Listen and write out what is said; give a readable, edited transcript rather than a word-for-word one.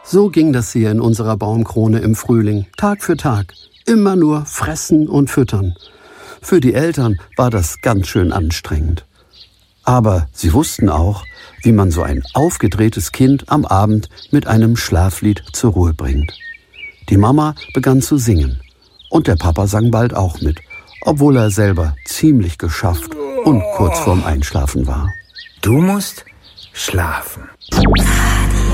So ging das hier in unserer Baumkrone im Frühling, Tag für Tag. Immer nur fressen und füttern. Für die Eltern war das ganz schön anstrengend. Aber sie wussten auch, wie man so ein aufgedrehtes Kind am Abend mit einem Schlaflied zur Ruhe bringt. Die Mama begann zu singen und der Papa sang bald auch mit, obwohl er selber ziemlich geschafft und kurz vorm Einschlafen war. Du musst schlafen.